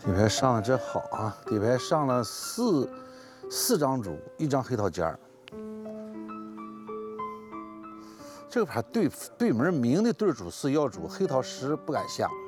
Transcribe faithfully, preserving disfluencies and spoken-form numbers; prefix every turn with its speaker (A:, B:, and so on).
A: 底牌上的真好啊！底牌上了四四张主，一张黑桃尖儿。这个牌对对门明的对主四要主，黑桃十不敢下。